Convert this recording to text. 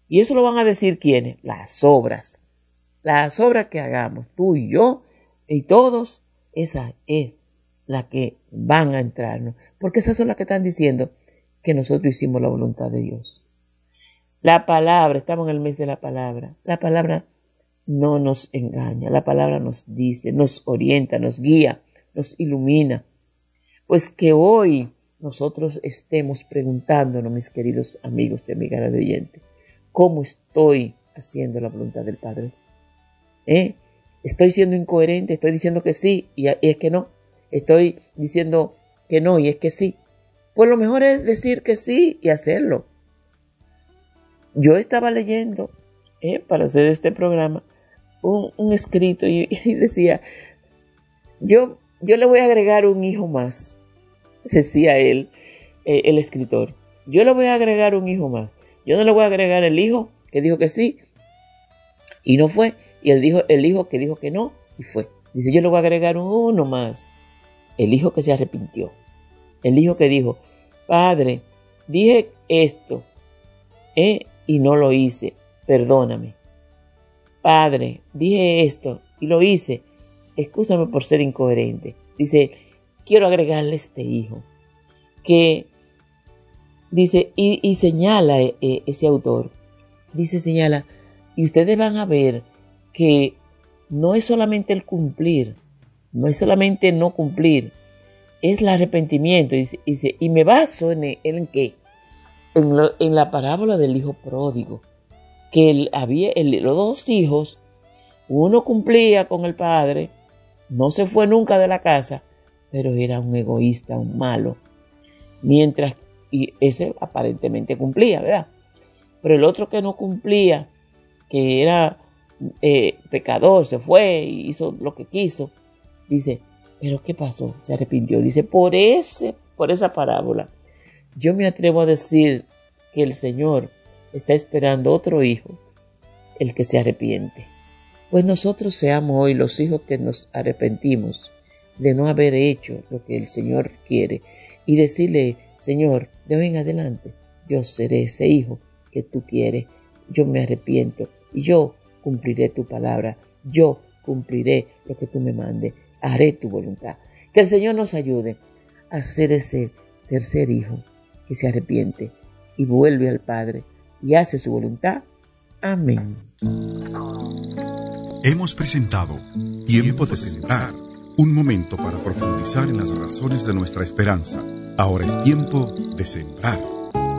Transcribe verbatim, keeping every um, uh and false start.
Y eso lo van a decir ¿quiénes? Las obras. Las obras que hagamos, tú y yo y todos, esa es la que van a entrarnos. Porque esas son las que están diciendo que nosotros hicimos la voluntad de Dios. La palabra, estamos en el mes de la palabra. La palabra no nos engaña. La palabra nos dice, nos orienta, nos guía, nos ilumina. Pues que hoy nosotros estemos preguntándonos, mis queridos amigos y amigas de oyente, ¿cómo estoy haciendo la voluntad del Padre? ¿Eh? ¿Estoy siendo incoherente? ¿Estoy diciendo que sí y es que no? ¿Estoy diciendo que no y es que sí? Pues lo mejor es decir que sí y hacerlo. Yo estaba leyendo, eh, para hacer este programa, un, un escrito y, y decía, yo, yo le voy a agregar un hijo más, decía él, eh, el escritor. Yo le voy a agregar un hijo más. Yo no le voy a agregar el hijo que dijo que sí y no fue, y el, dijo, el hijo que dijo que no y fue. Dice, yo le voy a agregar uno más, el hijo que se arrepintió, el hijo que dijo, Padre, dije esto, eh, y no lo hice, perdóname. Padre, dije esto y lo hice, excúsame por ser incoherente. Dice, quiero agregarle este hijo, que dice, y, y señala eh, ese autor, dice, señala, y ustedes van a ver que no es solamente el cumplir, no es solamente no cumplir, es el arrepentimiento. Dice, dice y me baso en, en qué, en, lo, en la parábola del hijo pródigo, que él, había el, los dos hijos, uno cumplía con el padre, no se fue nunca de la casa, pero era un egoísta, un malo, mientras y ese aparentemente cumplía, ¿verdad? Pero el otro que no cumplía, que era eh, pecador, se fue y hizo lo que quiso, dice, ¿pero qué pasó? Se arrepintió. Dice, por ese, por esa parábola, yo me atrevo a decir que el Señor está esperando otro hijo, el que se arrepiente. Pues nosotros seamos hoy los hijos que nos arrepentimos de no haber hecho lo que el Señor quiere y decirle, Señor, de hoy en adelante yo seré ese hijo que tú quieres, yo me arrepiento y yo cumpliré tu palabra, yo cumpliré lo que tú me mandes, haré tu voluntad. Que el Señor nos ayude a ser ese tercer hijo que se arrepiente y vuelve al Padre y hace su voluntad. Amén. Hemos presentado Tiempo de Sembrar, un momento para profundizar en las razones de nuestra esperanza. Ahora es tiempo de sembrar.